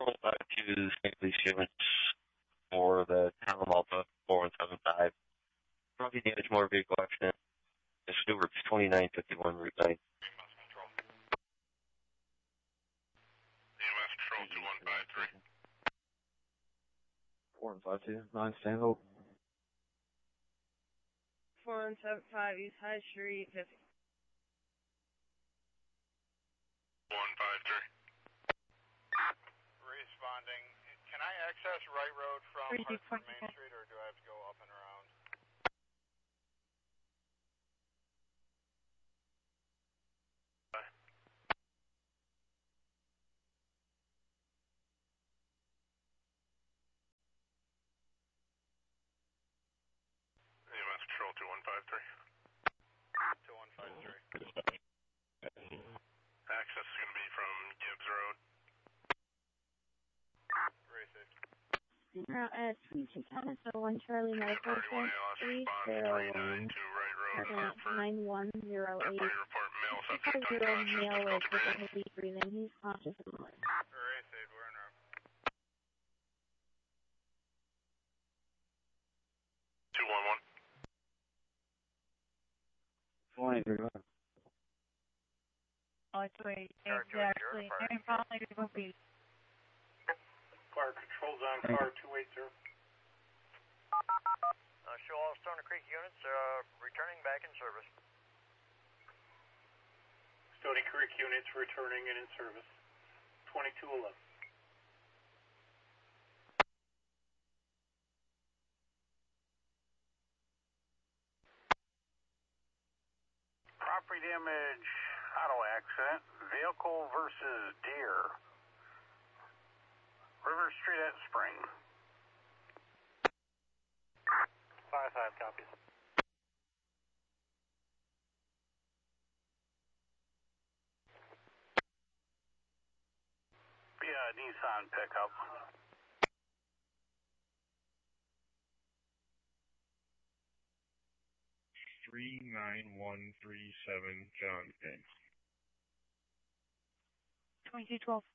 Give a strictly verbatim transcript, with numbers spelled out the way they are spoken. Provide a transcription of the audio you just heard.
one five two, Saint Police units for the Town Malta four one seven five. Probably damage motor vehicle accident. It's Newark twenty-nine fifty-one Route nine. E M S Control two one five three. four one five two, nine Stanhope. four one seven five East High Street, fifty. one five three. Responding. Can I access Wright Road from Hartford Main Street, or do I have to go up and around? E M S Control two one five three. two one five three. Access is going to be from Gibbs Road. Race Route S twenty-two Thomas one Charlie Medical Center three zero one nine one zero eight. Five zero male with difficulty breathing. He's conscious of life. Race aid, we're in route. two one one. twenty three. Oh, it's wait. It's actually very probably to go be. Fire controls on car two eight zero. Uh, show all Stony Creek units uh, returning back in service. Stony Creek units returning and in service. twenty-two eleven. Property damage, auto accident, vehicle versus deer. River Street at Spring. five five copies. Yeah, Nissan pickup. three nine one three seven John James. twenty-two twelve.